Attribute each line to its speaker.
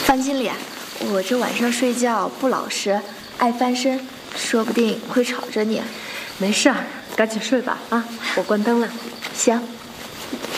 Speaker 1: 方经理，我这晚上睡觉不老实，爱翻身，说不定会吵着你。
Speaker 2: 没事儿，赶紧睡吧啊！我关灯了。
Speaker 1: 行。